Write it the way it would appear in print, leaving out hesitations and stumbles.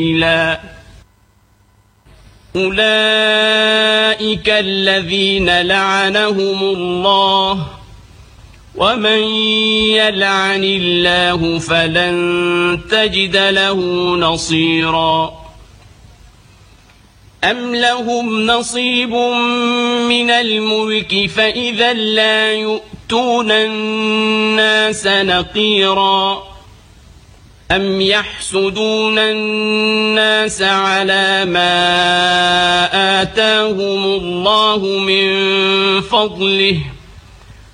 أولئك الذين لعنهم الله ومن يلعن الله فلن تجد له نصيرا أم لهم نصيب من الملك فإذا لا يؤتون الناس نقيرا أم يحسدون الناس على ما آتاهم الله من فضله